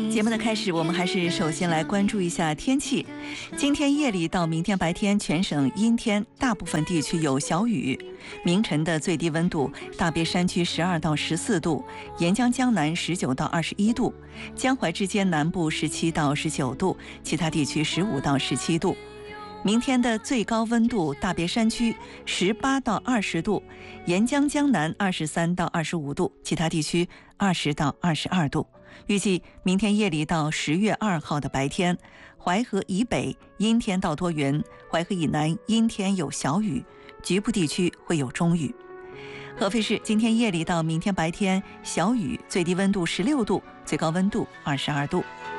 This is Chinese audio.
节目的开始，我们还是首先来关注一下天气。今天夜里到明天白天，全省阴天，大部分地区有小雨。明晨的最低温度，大别山区12到14度，沿江江南19到21度，江淮之间南部17到19度，其他地区15到17度。明天的最高温度，大别山区18到20度，沿江江南23到25度，其他地区20到22度。预计明天夜里到10月2号的白天，淮河以北阴天到多云，淮河以南阴天有小雨，局部地区会有中雨。合肥市今天夜里到明天白天小雨，最低温度16度，最高温度22度。